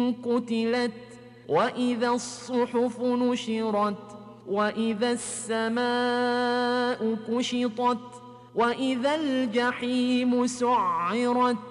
قتلت وإذا الصحف نشرت وإذا السماء كشطت وإذا الجحيم سعرت